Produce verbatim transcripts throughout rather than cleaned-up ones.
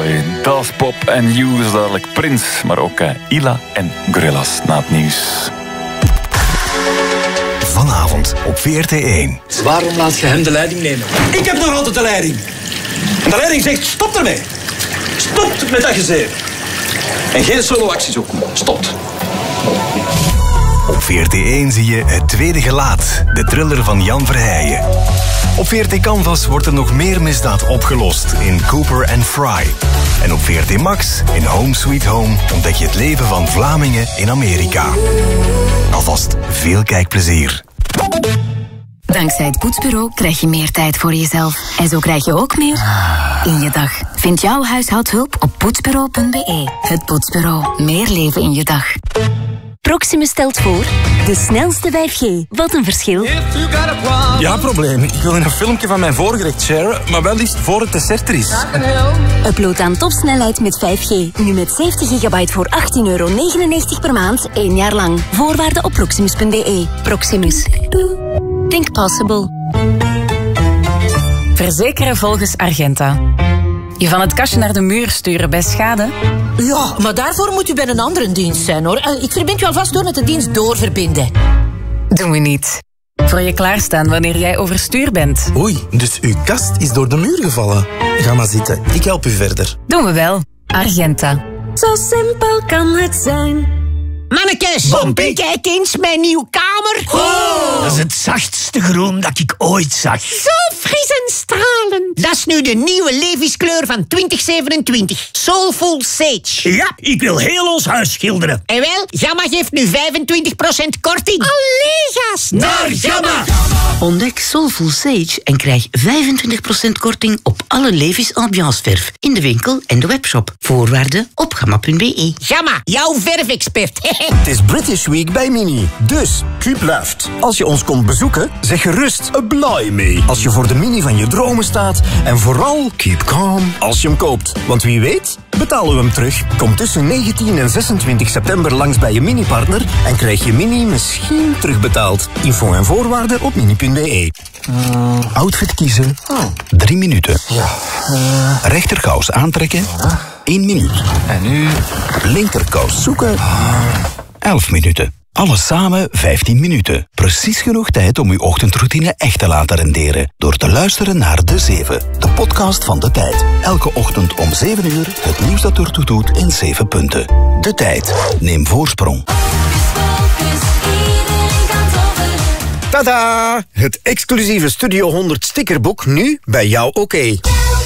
Boy, Daft Pop en You, zo dadelijk Prins, maar ook uh, Ila en Gorillaz na het nieuws. Vanavond op V R T één. Waarom laat je hem de leiding nemen? Ik heb nog altijd de leiding. En de leiding zegt, stop ermee. Stop met dat gezeven. En geen solo-acties ook. Stopt. Op V R T één zie je Het Tweede Gelaat, de thriller van Jan Verheijen. Op V R T Canvas wordt er nog meer misdaad opgelost in Cooper and Fry. En op V R T Max, in Home Sweet Home, ontdek je het leven van Vlamingen in Amerika. Alvast veel kijkplezier. Dankzij het Poetsbureau krijg je meer tijd voor jezelf. En zo krijg je ook meer in je dag. Vind jouw huishoudhulp op poetsbureau punt b e. Het Poetsbureau. Meer leven in je dag. Proximus stelt voor de snelste vijf G. Wat een verschil. Ja, probleem. Ik wil een filmpje van mijn voorgerecht sharen, maar wel liefst voor het dessert er is. Upload aan topsnelheid met vijf G. Nu met zeventig gigabyte voor achttien euro negenennegentig per maand, één jaar lang. Voorwaarden op proximus punt b e. Proximus. Think possible. Verzekeren volgens Argenta. Je van het kastje naar de muur sturen bij schade? Ja, maar daarvoor moet u bij een andere dienst zijn, hoor. Ik verbind u alvast door met de dienst doorverbinden. Doen we niet. Voor je klaarstaan wanneer jij overstuur bent. Oei, dus uw kast is door de muur gevallen. Ga maar zitten, ik help u verder. Doen we wel. Argenta. Zo simpel kan het zijn. Mannekes, Bompie. kijk eens mijn nieuwe kamer. Oh, dat is het zachtste groen dat ik ooit zag. Zo fris en stralend. Dat is nu de nieuwe levenskleur van twintig zevenentwintig. Soulful Sage. Ja, ik wil heel ons huis schilderen. En wel, Gamma geeft nu vijfentwintig procent korting. Allee, gast. Naar Gamma. Ontdek Soulful Sage en krijg vijfentwintig procent korting op alle Levi's Ambiance verf in de winkel en de webshop. Voorwaarden op gamma punt b e. Gamma, jouw verfexpert. Het is British Week bij Mini. Dus, keep left. Als je ons komt bezoeken, zeg gerust a blimey. Als je voor de Mini van je dromen staat. En vooral, keep calm als je hem koopt. Want wie weet, betalen we hem terug. Kom tussen negentien en zesentwintig september langs bij je Mini-partner en krijg je Mini misschien terugbetaald. Info en voorwaarden op mini punt b e. Uh, Outfit kiezen. Oh. Drie minuten. Ja. Uh. Rechterkous aantrekken. Ja. Eén minuut. En nu? Linkerkous zoeken. Elf minuten. Alles samen vijftien minuten. Precies genoeg tijd om uw ochtendroutine echt te laten renderen. Door te luisteren naar De Zeven, de podcast van De Tijd. Elke ochtend om zeven uur het nieuws dat ertoe doet in zeven punten. De Tijd. Neem voorsprong. Tada! Het exclusieve Studio honderd stickerboek nu bij jou oké. Okay.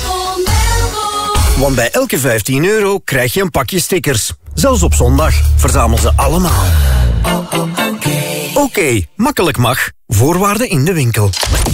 Want bij elke vijftien euro krijg je een pakje stickers. Zelfs op zondag. Verzamel ze allemaal. Oké, okay, makkelijk mag. Voorwaarden in de winkel.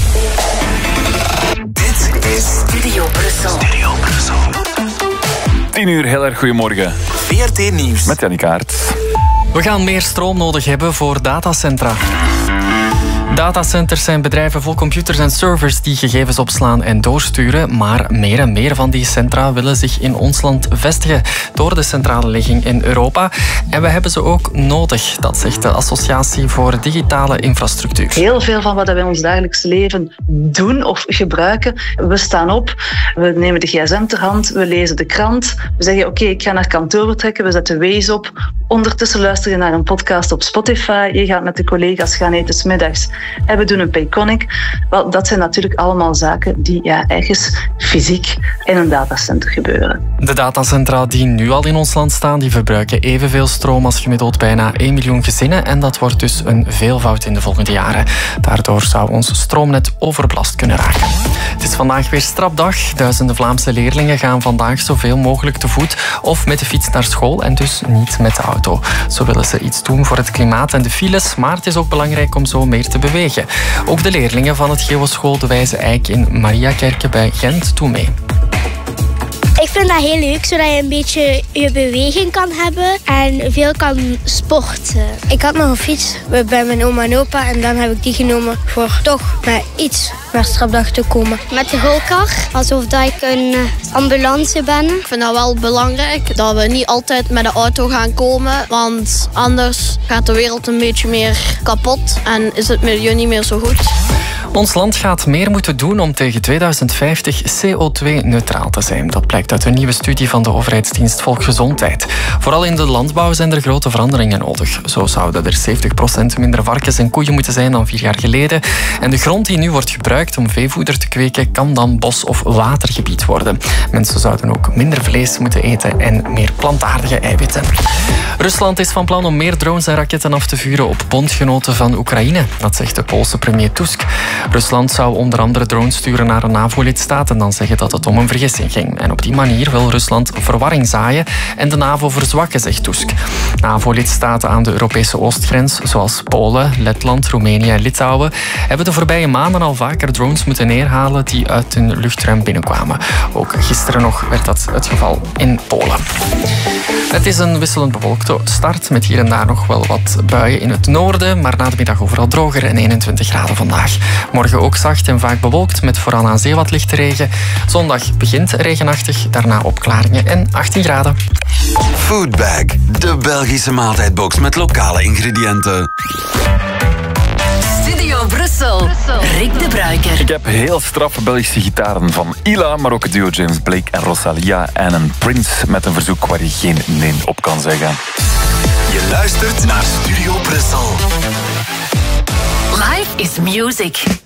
Dit is Studio Brussel. Studio Brussel. tien uur, heel erg goedemorgen. V R T Nieuws. Met Jannie Kaart. We gaan meer stroom nodig hebben voor datacentra. Datacenters zijn bedrijven vol computers en servers die gegevens opslaan en doorsturen, maar meer en meer van die centra willen zich in ons land vestigen door de centrale ligging in Europa. En we hebben ze ook nodig, dat zegt de Associatie voor Digitale Infrastructuur. Heel veel van wat we in ons dagelijks leven doen of gebruiken, we staan op, we nemen de gsm ter hand, we lezen de krant, we zeggen oké, okay, ik ga naar kantoor vertrekken, we zetten Waze op, ondertussen luisteren naar een podcast op Spotify, je gaat met de collega's gaan eten 's middags. En we doen een Payconic. Wel, dat zijn natuurlijk allemaal zaken die ja, ergens fysiek in een datacenter gebeuren. De datacentra die nu al in ons land staan, die verbruiken evenveel stroom als gemiddeld bijna één miljoen gezinnen. En dat wordt dus een veelvoud in de volgende jaren. Daardoor zou ons stroomnet overbelast kunnen raken. Het is vandaag weer strapdag. Duizenden Vlaamse leerlingen gaan vandaag zoveel mogelijk te voet of met de fiets naar school en dus niet met de auto. Zo willen ze iets doen voor het klimaat en de files, maar het is ook belangrijk om zo meer te bewegen. Ook de leerlingen van het Geoschool De Wijze Eik in Mariakerke bij Gent doen mee. Ik vind dat heel leuk, zodat je een beetje je beweging kan hebben en veel kan sporten. Ik had nog een fiets bij mijn oma en opa en dan heb ik die genomen voor toch met iets naar Strabdag te komen. Met de golkar, alsof dat ik een uh, ambulance ben. Ik vind dat wel belangrijk, dat we niet altijd met de auto gaan komen, want anders gaat de wereld een beetje meer kapot en is het milieu niet meer zo goed. Ons land gaat meer moeten doen om tegen tweeduizend vijftig C O twee neutraal te zijn. Dat blijkt uit een nieuwe studie van de overheidsdienst Volksgezondheid. Vooral in de landbouw zijn er grote veranderingen nodig. Zo zouden er zeventig procent minder varkens en koeien moeten zijn dan vier jaar geleden. En de grond die nu wordt gebruikt om veevoeder te kweken kan dan bos- of watergebied worden. Mensen zouden ook minder vlees moeten eten en meer plantaardige eiwitten. Rusland is van plan om meer drones en raketten af te vuren op bondgenoten van Oekraïne. Dat zegt de Poolse premier Tusk. Rusland zou onder andere drones sturen naar een NAVO-lidstaat en dan zeggen dat het om een vergissing ging. En op die manier wil Rusland verwarring zaaien en de NAVO verzwakken, zegt Tusk. NAVO-lidstaten aan de Europese oostgrens, zoals Polen, Letland, Roemenië en Litouwen, hebben de voorbije maanden al vaker drones moeten neerhalen die uit hun luchtruim binnenkwamen. Ook gisteren nog werd dat het geval in Polen. Het is een wisselend bewolkte start met hier en daar nog wel wat buien in het noorden, maar na de middag overal droger en eenentwintig graden vandaag. Morgen ook zacht en vaak bewolkt met vooral aan zee wat lichte regen. Zondag begint regenachtig, daarna opklaringen en achttien graden. Foodbag, de Belgische maaltijdbox met lokale ingrediënten. Studio Brussel. Rick de Bruiker. Ik heb heel straffe Belgische gitaren van Ila, maar ook het duo James Blake en Rosalia en een Prince met een verzoek waar je geen nee op kan zeggen. Je luistert naar Studio Brussel. Life is music.